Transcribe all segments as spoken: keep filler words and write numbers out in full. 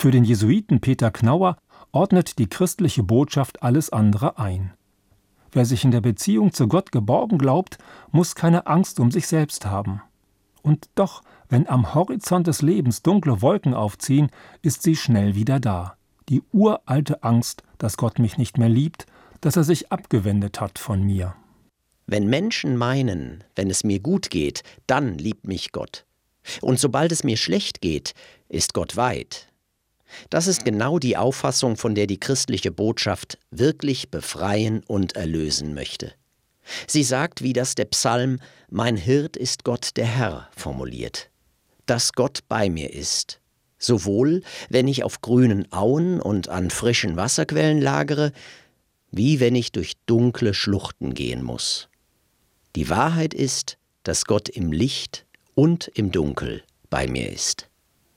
Für den Jesuiten Peter Knauer ordnet die christliche Botschaft alles andere ein. Wer sich in der Beziehung zu Gott geborgen glaubt, muss keine Angst um sich selbst haben. Und doch, wenn am Horizont des Lebens dunkle Wolken aufziehen, ist sie schnell wieder da. Die uralte Angst, dass Gott mich nicht mehr liebt, dass er sich abgewendet hat von mir. Wenn Menschen meinen, wenn es mir gut geht, dann liebt mich Gott. Und sobald es mir schlecht geht, ist Gott weit. Das ist genau die Auffassung, von der die christliche Botschaft wirklich befreien und erlösen möchte. Sie sagt, wie das der Psalm »Mein Hirt ist Gott der Herr« formuliert, dass Gott bei mir ist, sowohl wenn ich auf grünen Auen und an frischen Wasserquellen lagere, wie wenn ich durch dunkle Schluchten gehen muss. Die Wahrheit ist, dass Gott im Licht und im Dunkel bei mir ist.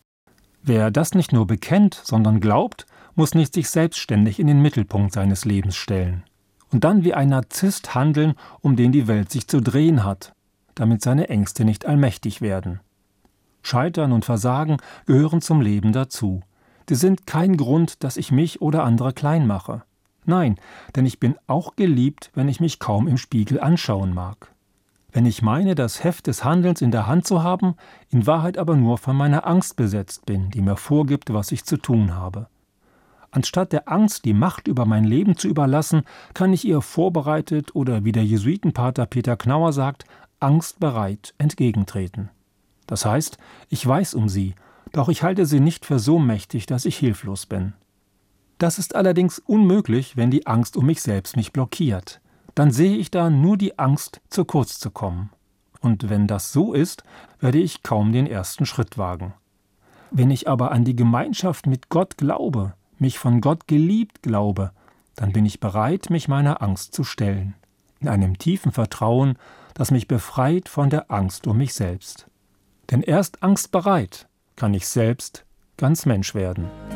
Wer das nicht nur bekennt, sondern glaubt, muss nicht sich selbstständig in den Mittelpunkt seines Lebens stellen und dann wie ein Narzisst handeln, um den die Welt sich zu drehen hat, damit seine Ängste nicht allmächtig werden. Scheitern und Versagen gehören zum Leben dazu. Sie sind kein Grund, dass ich mich oder andere klein mache. Nein, denn ich bin auch geliebt, wenn ich mich kaum im Spiegel anschauen mag. Wenn ich meine, das Heft des Handelns in der Hand zu haben, in Wahrheit aber nur von meiner Angst besetzt bin, die mir vorgibt, was ich zu tun habe. Anstatt der Angst die Macht über mein Leben zu überlassen, kann ich ihr vorbereitet oder, wie der Jesuitenpater Peter Knauer sagt, angstbereit entgegentreten. Das heißt, ich weiß um sie, doch ich halte sie nicht für so mächtig, dass ich hilflos bin. Das ist allerdings unmöglich, wenn die Angst um mich selbst mich blockiert. Dann sehe ich da nur die Angst, zu kurz zu kommen. Und wenn das so ist, werde ich kaum den ersten Schritt wagen. Wenn ich aber an die Gemeinschaft mit Gott glaube, mich von Gott geliebt glaube, dann bin ich bereit, mich meiner Angst zu stellen. In einem tiefen Vertrauen, das mich befreit von der Angst um mich selbst. Denn erst angstbereit kann ich selbst ganz Mensch werden.